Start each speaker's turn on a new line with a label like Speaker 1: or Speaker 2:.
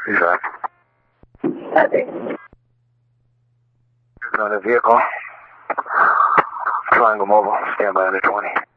Speaker 1: Exactly.
Speaker 2: Copy.
Speaker 1: On the vehicle. Triangle Mobile, stand by under 20.